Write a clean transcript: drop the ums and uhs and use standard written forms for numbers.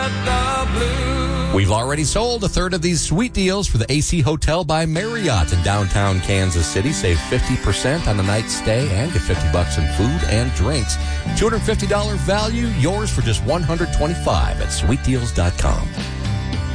We've already sold a third of these sweet deals for the AC Hotel by Marriott in downtown Kansas City. Save 50% on the night's stay and get $50 in food and drinks. $250 value, yours for just $125 at sweetdeals.com.